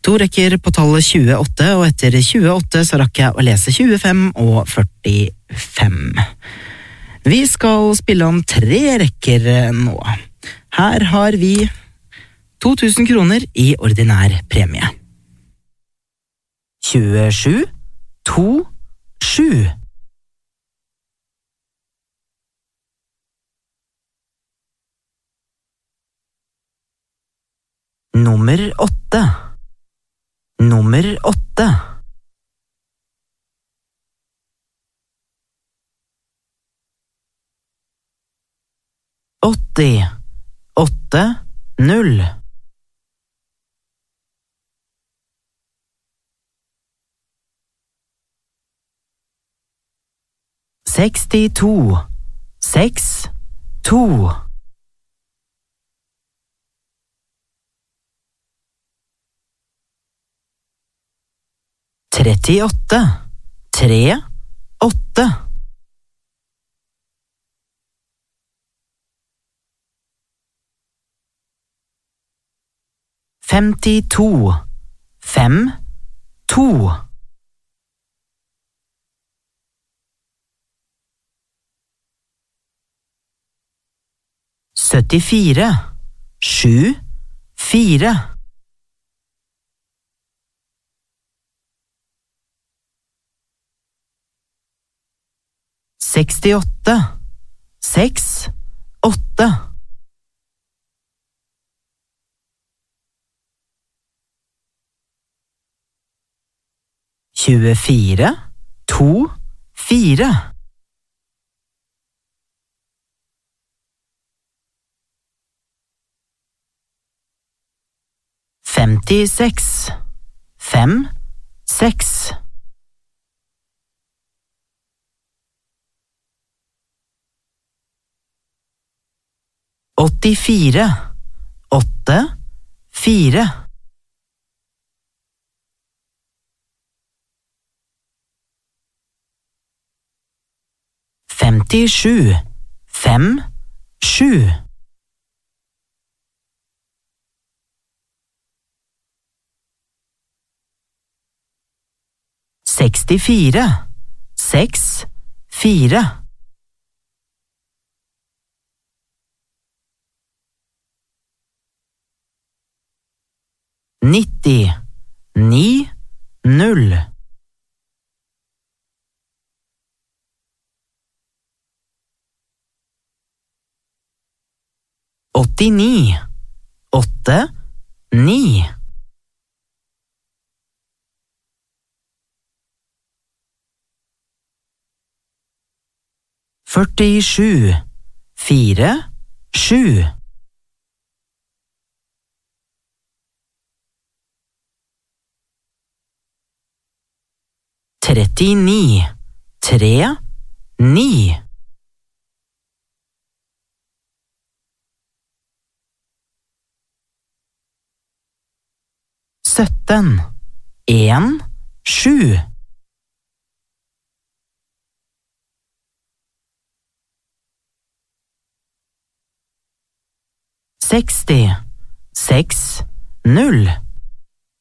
To rekker på tallet 28, og etter 28 så rakk jeg å lese 25 og 45. Vi skal spille om 3 rekker nå. Her har vi 2000 kroner i ordinær premie. 27, 2, 7. Nummer 8. Nummer 8. 80, 8, 0. 62, 6, 2. 38, 3, 8. 52, 5, 2. 74, 7, 4. 68, 6, 8. 24, 2, 4. 56, 5, 6. 84, 8, 4. 57, 5, 7. 64, 6, 4. 90, 9, 0. 89, 8, 9. 47, 4, 7. 39, 3, 9. 17, 1, 7. 60, 6, 0.